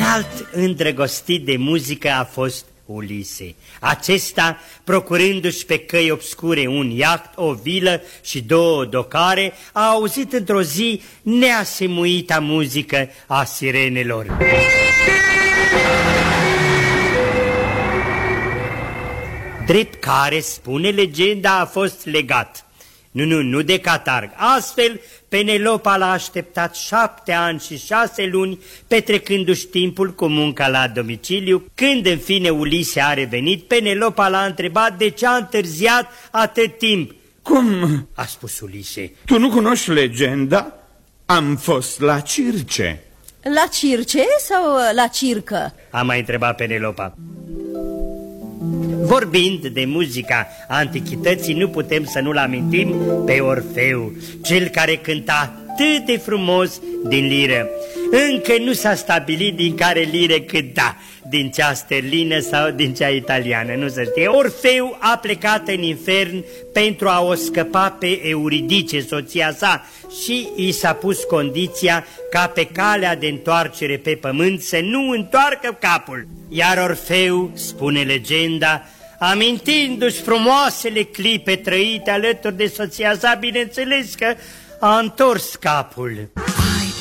alt îndrăgostit de muzică a fost Ulise. Acesta, procurându-și pe căi obscure un iaht, o vilă și 2 docare, a auzit într-o zi neasemuita muzică a sirenelor. Drept care, spune legenda, a fost legat. Nu de catarg. Astfel, Penelopa l-a așteptat 7 ani și 6 luni, petrecându-și timpul cu munca la domiciliu. Când în fine Ulise a revenit, Penelopa l-a întrebat de ce a întârziat atât timp. Cum? A spus Ulise. Tu nu cunoști legenda? Am fost la Circe. La Circe sau la circă? A mai întrebat Penelopa. Vorbind de muzica antichității, nu putem să nu-l amintim pe Orfeu, cel care cânta atât de frumos din liră. Încă nu s-a stabilit din care liră cânta, din cea sterlină sau din cea italiană, nu se știe. Orfeu a plecat în infern pentru a o scăpa pe Euridice, soția sa, și i s-a pus condiția ca pe calea de întoarcere pe pământ să nu întoarcă capul. Iar Orfeu, spune legenda, amintindu-și frumoasele clipe trăite alături de soția sa, bineînțeles că a întors capul.